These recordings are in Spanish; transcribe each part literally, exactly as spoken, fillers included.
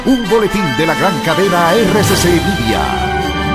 Un boletín de la gran cadena R C C Media.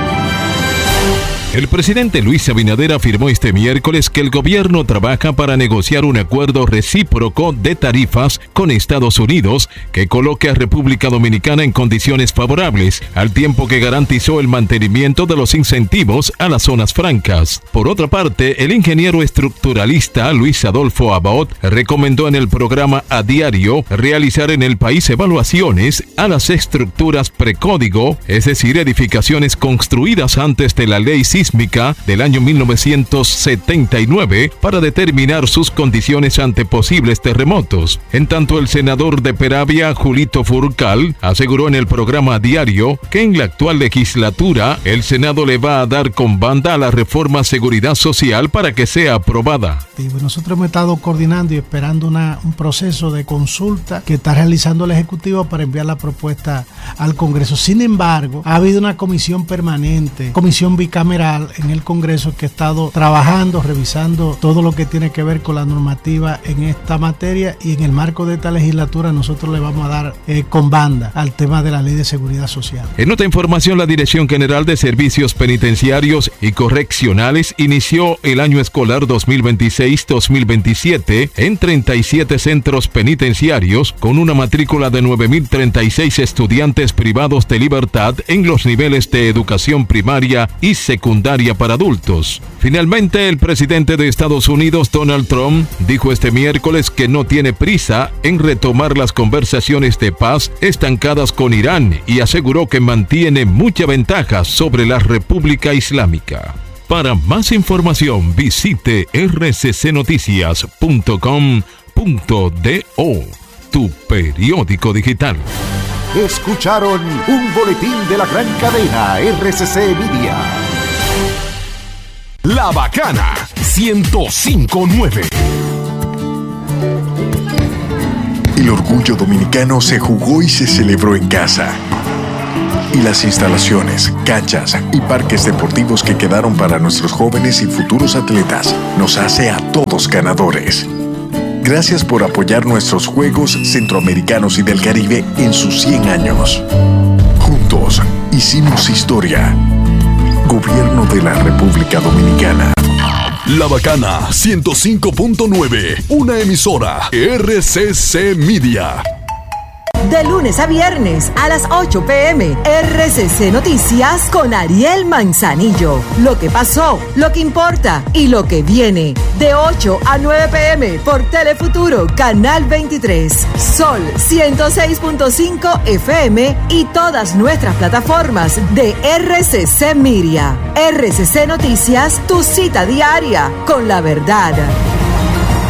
El presidente Luis Abinader afirmó este miércoles que el gobierno trabaja para negociar un acuerdo recíproco de tarifas con Estados Unidos que coloque a República Dominicana en condiciones favorables, al tiempo que garantizó el mantenimiento de los incentivos a las zonas francas. Por otra parte, el ingeniero estructuralista Luis Adolfo Abaut recomendó en el programa A Diario realizar en el país evaluaciones a las estructuras precódigo, es decir, edificaciones construidas antes de la ley sísmica del año mil novecientos setenta y nueve para determinar sus condiciones ante posibles terremotos. En tanto, el senador de Peravia, Julito Furcal, aseguró en el programa Diario que en la actual legislatura el Senado le va a dar con banda a la reforma Seguridad Social para que sea aprobada. Nosotros hemos estado coordinando y esperando una, un proceso de consulta que está realizando el Ejecutivo para enviar la propuesta al Congreso. Sin embargo, ha habido una comisión permanente, comisión bicameral en el Congreso que ha estado trabajando, revisando todo lo que tiene que ver con la normativa en esta materia, y en el marco de esta legislatura nosotros le vamos a dar eh, con banda al tema de la Ley de Seguridad Social. En otra información, la Dirección General de Servicios Penitenciarios y Correccionales inició el año escolar dos mil veintiséis dos mil veintisiete en treinta y siete centros penitenciarios con una matrícula de nueve mil treinta y seis estudiantes privados de libertad en los niveles de educación primaria y secundaria para adultos. Finalmente, el presidente de Estados Unidos, Donald Trump, dijo este miércoles que no tiene prisa en retomar las conversaciones de paz estancadas con Irán y aseguró que mantiene mucha ventaja sobre la República Islámica. Para más información, visite r c c noticias punto com punto do, tu periódico digital. Escucharon un boletín de la gran cadena R C C Media. La Bacana ciento cinco punto nueve. El orgullo dominicano se jugó y se celebró en casa. Y las instalaciones, canchas y parques deportivos que quedaron para nuestros jóvenes y futuros atletas nos hace a todos ganadores. Gracias por apoyar nuestros Juegos Centroamericanos y del Caribe en sus cien años. Juntos hicimos historia. Gobierno de la República Dominicana. La Bacana ciento cinco punto nueve, una emisora R C C Media. De lunes a viernes a las ocho pe eme, R C C Noticias con Ariel Manzanillo. Lo que pasó, lo que importa y lo que viene. De ocho a nueve pe eme por Telefuturo, Canal veintitrés, Sol ciento seis punto cinco efe eme y todas nuestras plataformas de R C C Media. R C C Noticias, tu cita diaria con la verdad.